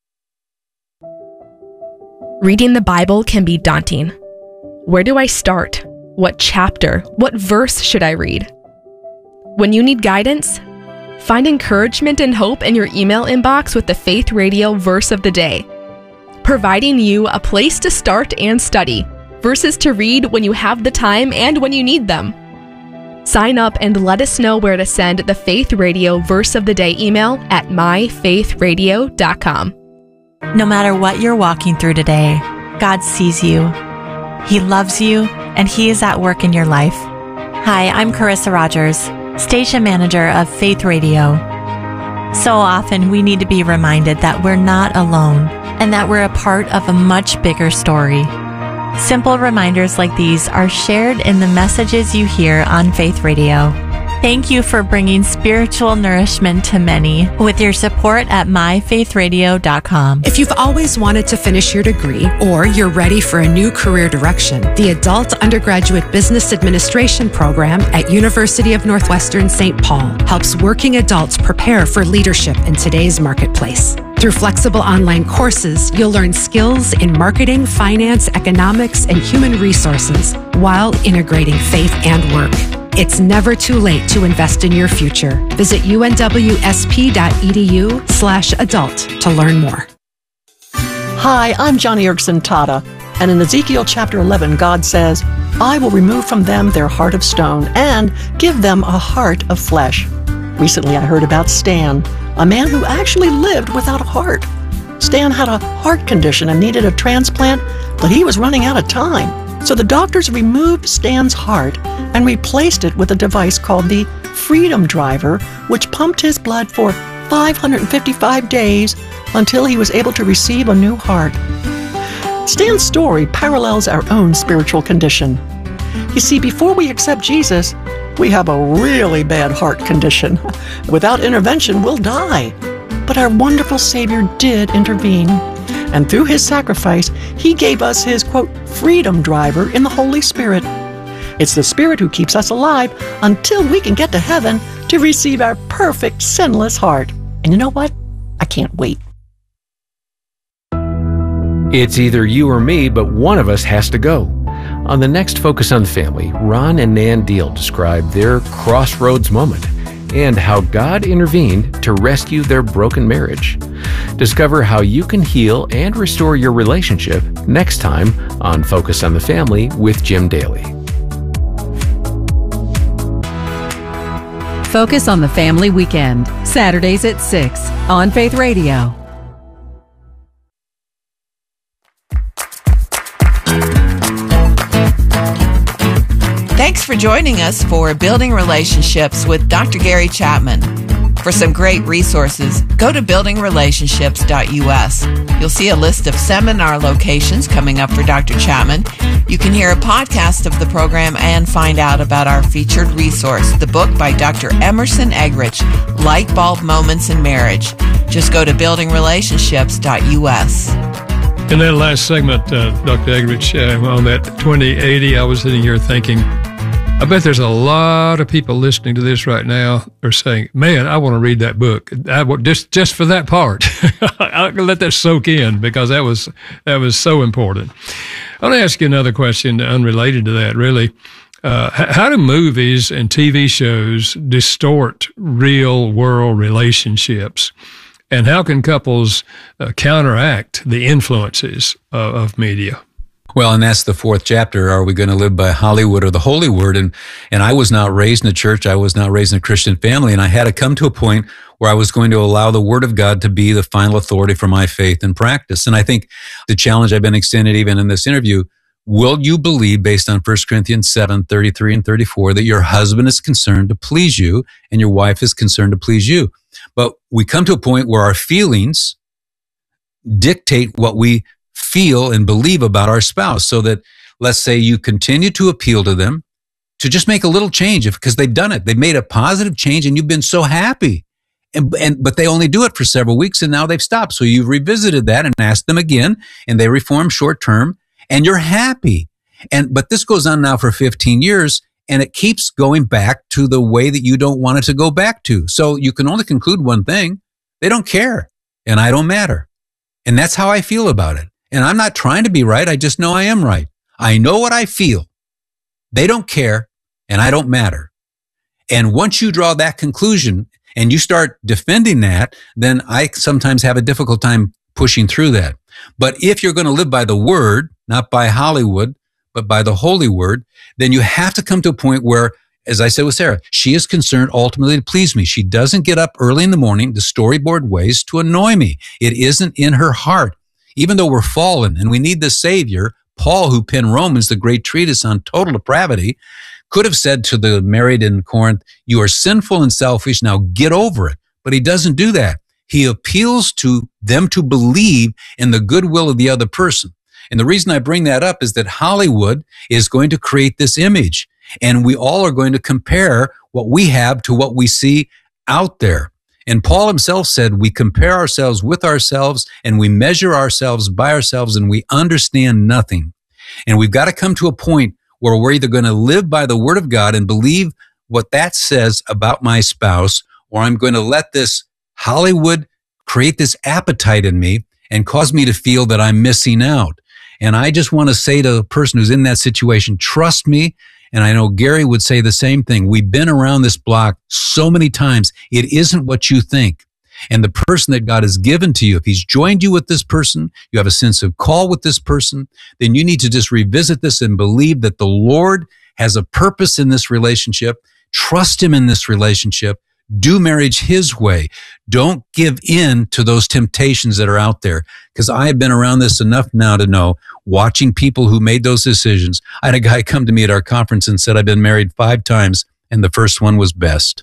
Speaker 4: Reading the Bible can be daunting. Where do I start? What chapter? What verse should I read? When you need guidance, find encouragement and hope in your email inbox with the Faith Radio Verse of the Day, providing you a place to start and study, verses to read when you have the time and when you need them. Sign up and let us know where to send the Faith Radio Verse of the Day email at my faith radio dot com.
Speaker 5: No matter what you're walking through today, God sees you. He loves you, and He is at work in your life. Hi, I'm Carissa Rogers, Station Manager of Faith Radio. So often we need to be reminded that we're not alone and that we're a part of a much bigger story. Simple reminders like these are shared in the messages you hear on Faith Radio. Thank you for bringing spiritual nourishment to many with your support at my faith radio dot com.
Speaker 6: If you've always wanted to finish your degree or you're ready for a new career direction, the Adult Undergraduate Business Administration program at University of Northwestern Saint Paul helps working adults prepare for leadership in today's marketplace. Through flexible online courses, you'll learn skills in marketing, finance, economics, and human resources while integrating faith and work. It's never too late to invest in your future. Visit U N W S P dot E D U slash adult to learn more.
Speaker 7: Hi, I'm Johnny Erickson Tata, and in Ezekiel chapter eleven, God says, I will remove from them their heart of stone and give them a heart of flesh. Recently, I heard about Stan, a man who actually lived without a heart. Stan had a heart condition and needed a transplant, but he was running out of time. So the doctors removed Stan's heart and replaced it with a device called the Freedom Driver, which pumped his blood for five hundred fifty-five days until he was able to receive a new heart. Stan's story parallels our own spiritual condition. You see, before we accept Jesus, we have a really bad heart condition. Without intervention, we'll die. But our wonderful Savior did intervene. And through His sacrifice, He gave us His, quote, freedom driver in the Holy Spirit. It's the Spirit who keeps us alive until we can get to heaven to receive our perfect, sinless heart. And you know what? I can't wait.
Speaker 10: It's either you or me, but one of us has to go. On the next Focus on the Family, Ron and Nan Deal describe their crossroads moment and how God intervened to rescue their broken marriage. Discover how you can heal and restore your relationship next time on Focus on the Family with Jim Daly.
Speaker 24: Focus on the Family Weekend, Saturdays at six on Faith Radio.
Speaker 15: Thanks for joining us for Building Relationships with Doctor Gary Chapman. For some great resources, go to building relationships dot U S. You'll see a list of seminar locations coming up for Doctor Chapman. You can hear a podcast of the program and find out about our featured resource, the book by Doctor Emerson Eggridge, Light Bulb Moments in Marriage. Just go to building relationships dot U S.
Speaker 18: In that last segment, uh, Doctor Eggridge, uh, on that twenty eighty, I was sitting here thinking, I bet there's a lot of people listening to this right now are saying, man, I want to read that book. I, just just for that part. I'll let that soak in because that was that was so important. I want to ask you another question unrelated to that, really. Uh, how do movies and T V shows distort real world relationships? And how can couples uh, counteract the influences of, of media?
Speaker 16: Well, and that's the fourth chapter. Are we going to live by Hollywood or the Holy Word? And and I was not raised in a church. I was not raised in a Christian family. And I had to come to a point where I was going to allow the Word of God to be the final authority for my faith and practice. And I think the challenge I've been extended even in this interview, will you believe, based on First Corinthians seven, thirty-three and thirty-four, that your husband is concerned to please you and your wife is concerned to please you? But we come to a point where our feelings dictate what we feel and believe about our spouse, so that, let's say, you continue to appeal to them to just make a little change because they've done it. They've made a positive change and you've been so happy. And, and but they only do it for several weeks and now they've stopped. So you've revisited that and asked them again and they reform short term and you're happy. And but this goes on now for fifteen years and it keeps going back to the way that you don't want it to go back to. So you can only conclude one thing. They don't care and I don't matter. And that's how I feel about it. And I'm not trying to be right. I just know I am right. I know what I feel. They don't care and I don't matter. And once you draw that conclusion and you start defending that, then I sometimes have a difficult time pushing through that. But if you're going to live by the Word, not by Hollywood, but by the Holy Word, then you have to come to a point where, as I said with Sarah, she is concerned ultimately to please me. She doesn't get up early in the morning to storyboard ways to annoy me. It isn't in her heart. Even though we're fallen and we need the Savior, Paul, who penned Romans, the great treatise on total depravity, could have said to the married in Corinth, you are sinful and selfish, now get over it. But he doesn't do that. He appeals to them to believe in the goodwill of the other person. And the reason I bring that up is that Hollywood is going to create this image, and we all are going to compare what we have to what we see out there. And Paul himself said, we compare ourselves with ourselves and we measure ourselves by ourselves and we understand nothing. And we've got to come to a point where we're either going to live by the Word of God and believe what that says about my spouse, or I'm going to let this Hollywood create this appetite in me and cause me to feel that I'm missing out. And I just want to say to the person who's in that situation, trust me. And I know Gary would say the same thing. We've been around this block so many times. It isn't what you think. And the person that God has given to you, if he's joined you with this person, you have a sense of call with this person, then you need to just revisit this and believe that the Lord has a purpose in this relationship. Trust him in this relationship. Do marriage his way. Don't give in to those temptations that are out there. Because I have been around this enough now to know, watching people who made those decisions. I had a guy come to me at our conference and said, I've been married five times, and the first one was best.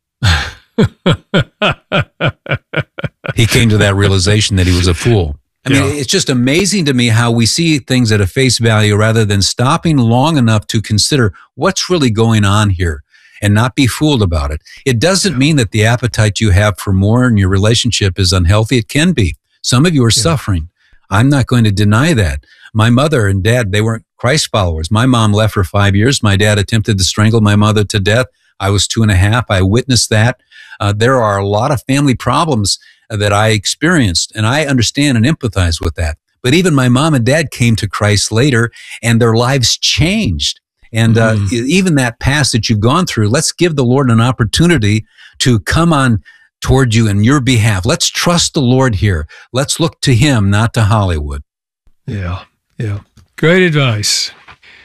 Speaker 16: He came to that realization that he was a fool. I mean, yeah. It's just amazing to me how we see things at a face value rather than stopping long enough to consider what's really going on here and not be fooled about it. It doesn't mean that the appetite you have for more in your relationship is unhealthy. It can be. Some of you are yeah. suffering. I'm not going to deny that. My mother and dad, they weren't Christ followers. My mom left for five years. My dad attempted to strangle my mother to death. I was two and a half. I witnessed that. Uh, there are a lot of family problems that I experienced, and I understand and empathize with that. But even my mom and dad came to Christ later, and their lives changed. And mm. uh, even that past that you've gone through, let's give the Lord an opportunity to come on toward you in your behalf. Let's trust the Lord here. Let's look to him, not to Hollywood.
Speaker 18: Yeah, yeah. Great advice.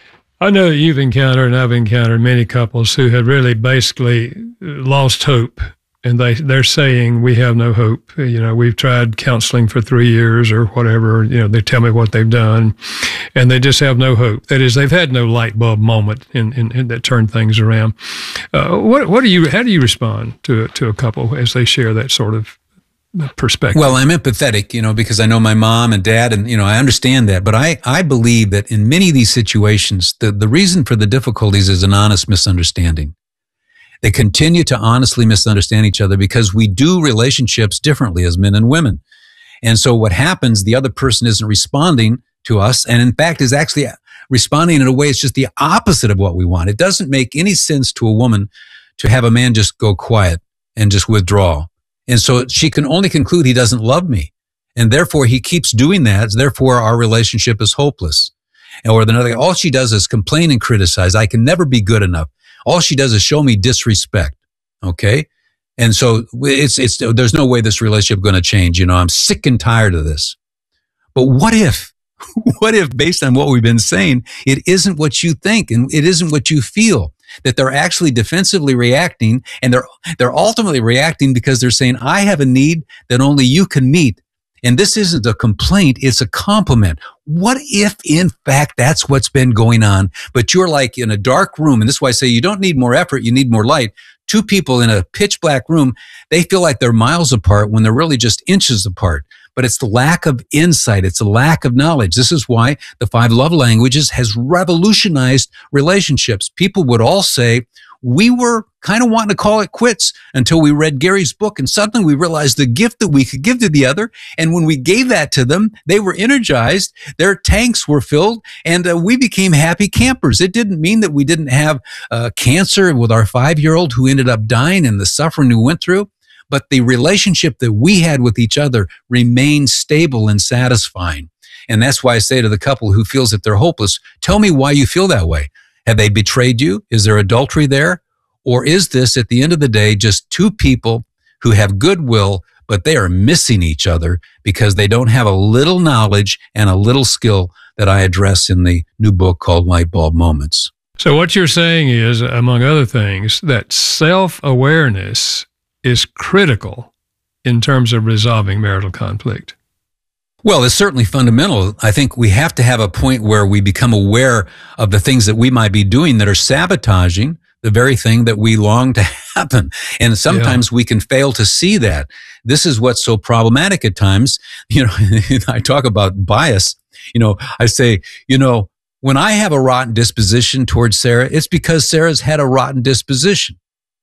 Speaker 18: I know that you've encountered, and I've encountered many couples who have really basically lost hope. And they, they're saying, we have no hope. You know, we've tried counseling for three years or whatever. You know, they tell me what they've done, and they just have no hope. That is, they've had no light bulb moment in, in, in that turned things around. Uh, what, what do you, how do you respond to, to a couple as they share that sort of perspective?
Speaker 16: Well, I'm empathetic, you know, because I know my mom and dad, and, you know, I understand that. But I, I believe that in many of these situations, the, the reason for the difficulties is an honest misunderstanding. They continue to honestly misunderstand each other because we do relationships differently as men and women. And so what happens, the other person isn't responding to us, and in fact is actually responding in a way it's just the opposite of what we want. It doesn't make any sense to a woman to have a man just go quiet and just withdraw. And so she can only conclude he doesn't love me. And therefore he keeps doing that. Therefore our relationship is hopeless. Or another, all she does is complain and criticize. I can never be good enough. All she does is show me disrespect. Okay. And so it's, it's, there's no way this relationship is going to change. You know, I'm sick and tired of this. But what if, what if based on what we've been saying, it isn't what you think and it isn't what you feel, that they're actually defensively reacting, and they're, they're ultimately reacting because they're saying, I have a need that only you can meet. And this isn't a complaint, it's a compliment. What if, in fact, that's what's been going on, but you're like in a dark room, and this is why I say you don't need more effort, you need more light. Two people in a pitch black room, they feel like they're miles apart when they're really just inches apart. But it's the lack of insight, it's the lack of knowledge. This is why the five love languages has revolutionized relationships. People would all say, we were kind of wanting to call it quits until we read Gary's book, and suddenly we realized the gift that we could give to the other. And when we gave that to them, they were energized, their tanks were filled, and uh, we became happy campers. It didn't mean that we didn't have uh, cancer with our five-year-old who ended up dying and the suffering we went through, but the relationship that we had with each other remained stable and satisfying. And that's why I say to the couple who feels that they're hopeless, tell me why you feel that way. Have they betrayed you? Is there adultery there? Or is this, at the end of the day, just two people who have goodwill, but they are missing each other because they don't have a little knowledge and a little skill that I address in the new book called Light Bulb Moments?
Speaker 18: So what you're saying is, among other things, that self-awareness is critical in terms of resolving marital conflict.
Speaker 16: Well, it's certainly fundamental. I think we have to have a point where we become aware of the things that we might be doing that are sabotaging the very thing that we long to happen. And sometimes yeah. we can fail to see that. This is what's so problematic at times. You know, I talk about bias. You know, I say, you know, when I have a rotten disposition towards Sarah, it's because Sarah's had a rotten disposition.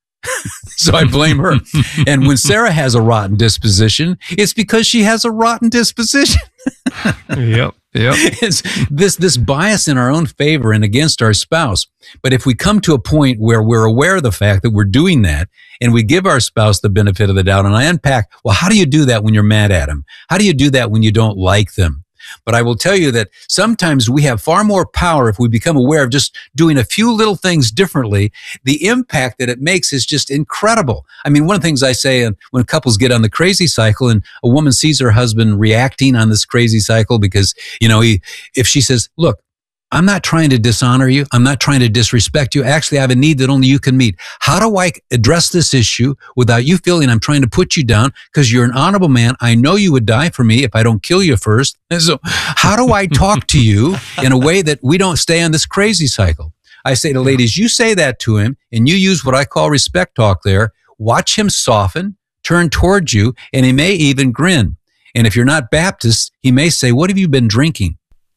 Speaker 16: So I blame her. And when Sarah has a rotten disposition, it's because she has a rotten disposition.
Speaker 18: Yep. Yep.
Speaker 16: It's this, this bias in our own favor and against our spouse. But if we come to a point where we're aware of the fact that we're doing that and we give our spouse the benefit of the doubt, and I unpack, well, how do you do that when you're mad at them? How do you do that when you don't like them? But I will tell you that sometimes we have far more power if we become aware of just doing a few little things differently. The impact that it makes is just incredible. I mean, one of the things I say and when couples get on the crazy cycle and a woman sees her husband reacting on this crazy cycle because, you know, he, if she says, look, I'm not trying to dishonor you. I'm not trying to disrespect you. Actually, I have a need that only you can meet. How do I address this issue without you feeling I'm trying to put you down? Because you're an honorable man. I know you would die for me if I don't kill you first. And so how do I talk to you in a way that we don't stay on this crazy cycle? I say to ladies, you say that to him and you use what I call respect talk there. Watch him soften, turn towards you, and he may even grin. And if you're not Baptist, he may say, what have you been drinking?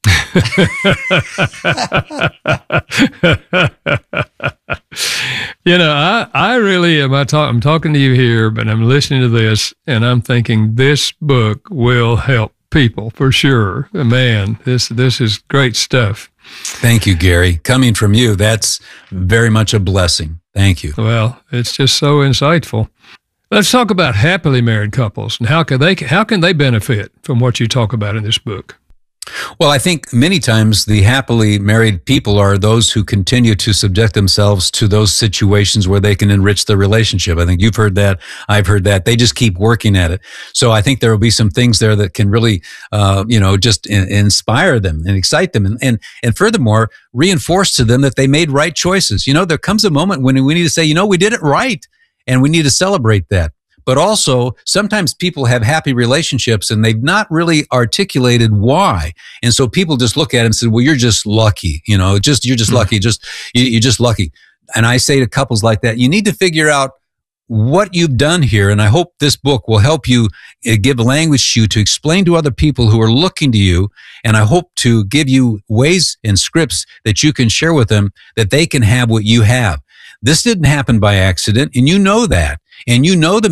Speaker 18: You know, I, I really am. I talk, I'm talking to you here, but I'm listening to this and I'm thinking this book will help people for sure. Man, this, this is great stuff.
Speaker 16: Thank you, Gary. Coming from you, that's very much a blessing. Thank you.
Speaker 18: Well, it's just so insightful. Let's talk about happily married couples and how can they, how can they benefit from what you talk about in this book?
Speaker 16: Well, I think many times the happily married people are those who continue to subject themselves to those situations where they can enrich their relationship. I think you've heard that. I've heard that. They just keep working at it. So I think there will be some things there that can really, uh, you know, just in, inspire them and excite them. And, and, and furthermore, reinforce to them that they made right choices. You know, there comes a moment when we need to say, you know, we did it right, and we need to celebrate that. But also, sometimes people have happy relationships and they've not really articulated why. And so people just look at it and say, well, you're just lucky. You know, just, you're just mm-hmm. lucky. Just, you, you're just lucky. And I say to couples like that, you need to figure out what you've done here. And I hope this book will help you uh, give language to you to explain to other people who are looking to you. And I hope to give you ways and scripts that you can share with them that they can have what you have. This didn't happen by accident. And you know that. And you know the